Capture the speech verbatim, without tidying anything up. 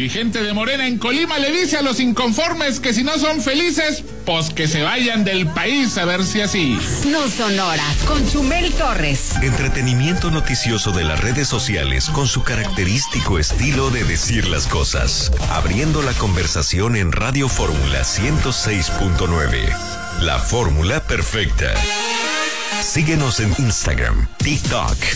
dirigente de Morena en Colima le dice a los inconformes que si no son felices, pues que se vayan del país, a ver si así. No son horas, con Chumel Torres. Entretenimiento noticioso de las redes sociales con su característico estilo de decir las cosas. Abriendo la conversación en Radio Fórmula ciento seis punto nueve. La fórmula perfecta. Síguenos en Instagram, TikTok,